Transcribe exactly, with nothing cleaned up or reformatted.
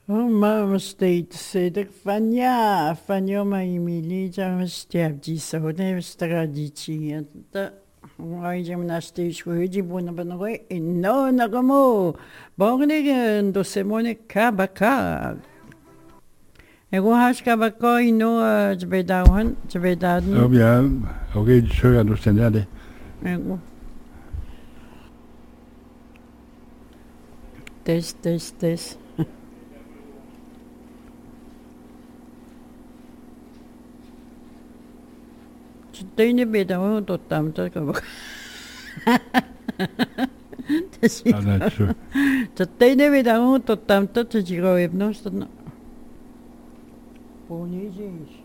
Oh, mama state sedek fania, fanio ma imili jam stiabji so ne stradici ta wai jam na stage ko ji bona banwe no nagamo bogne do semone kabaka ego has kabaka ino jbedawan Oh jbedaden bien, ok, je understand. ego test test test Tine bedawan to tam ta kabaka I'm not sure. Tine bedawan to tam ta jigo ebno sto Ponijeś.